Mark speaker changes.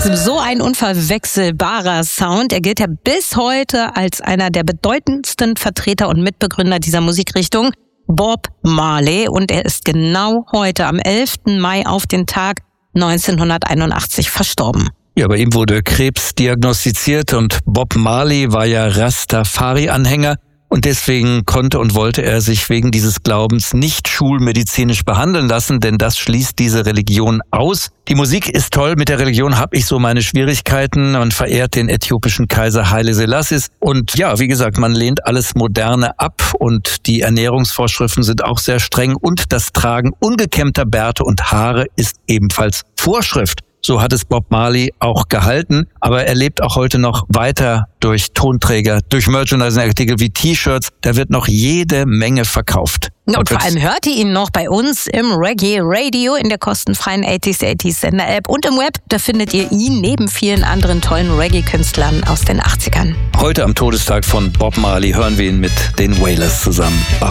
Speaker 1: so ein unverwechselbarer Sound. Er gilt ja bis heute als einer der bedeutendsten Vertreter und Mitbegründer dieser Musikrichtung, Bob Marley. Und er ist genau heute, am 11. Mai auf den Tag 1981 verstorben.
Speaker 2: Ja, bei ihm wurde Krebs diagnostiziert und Bob Marley war ja Rastafari-Anhänger. Und deswegen konnte und wollte er sich wegen dieses Glaubens nicht schulmedizinisch behandeln lassen, denn das schließt diese Religion aus. Die Musik ist toll, mit der Religion habe ich so meine Schwierigkeiten. Man verehrt den äthiopischen Kaiser Haile Selassie. Und ja, wie gesagt, man lehnt alles Moderne ab und die Ernährungsvorschriften sind auch sehr streng. Und das Tragen ungekämmter Bärte und Haare ist ebenfalls Vorschrift. So hat es Bob Marley auch gehalten, aber er lebt auch heute noch weiter durch Tonträger, durch Merchandising-Artikel wie T-Shirts. Da wird noch jede Menge verkauft.
Speaker 1: Und vor allem hört ihr ihn noch bei uns im Reggae Radio in der kostenfreien 80s Sender-App und im Web. Da findet ihr ihn neben vielen anderen tollen Reggae-Künstlern aus den 80ern.
Speaker 2: Heute am Todestag von Bob Marley hören wir ihn mit den Wailers zusammen.